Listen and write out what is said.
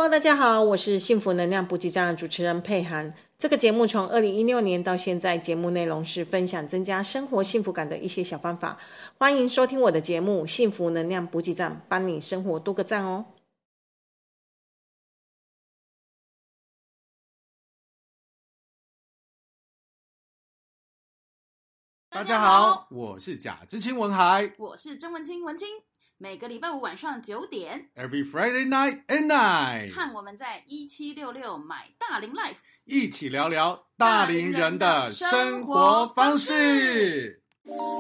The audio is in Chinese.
Hello，大家好，我是幸福能量补给站的主持人佩涵。这个节目从2016年到现在，节目内容是分享增加生活幸福感的一些小方法。欢迎收听我的节目《幸福能量补给站》，帮你生活多个赞哦。 大家好，我是贾知青文海， 我是曾文清文清。每个礼拜五晚上9点 Every Friday night at night， 看我们在1766买大龄 Life， 一起聊聊大龄人的生活方式。